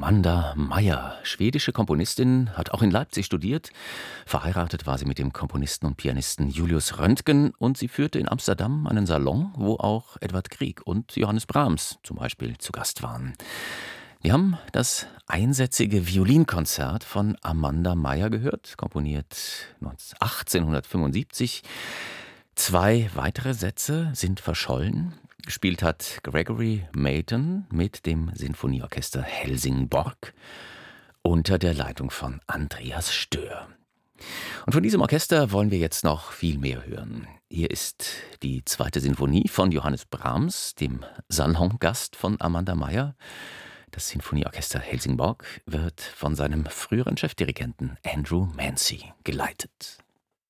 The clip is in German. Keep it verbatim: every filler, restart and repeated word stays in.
Amanda Meier, schwedische Komponistin, hat auch in Leipzig studiert. Verheiratet war sie mit dem Komponisten und Pianisten Julius Röntgen und sie führte in Amsterdam einen Salon, wo auch Edvard Grieg und Johannes Brahms zum Beispiel zu Gast waren. Wir haben das einsätzige Violinkonzert von Amanda Meier gehört, komponiert achtzehnhundertfünfundsiebzig. Zwei weitere Sätze sind verschollen. Gespielt hat Gregory Mayton mit dem Sinfonieorchester Helsingborg unter der Leitung von Andreas Stöhr. Und von diesem Orchester wollen wir jetzt noch viel mehr hören. Hier ist die zweite Sinfonie von Johannes Brahms, dem Salongast von Amanda Meier. Das Sinfonieorchester Helsingborg wird von seinem früheren Chefdirigenten Andrew Mancy geleitet.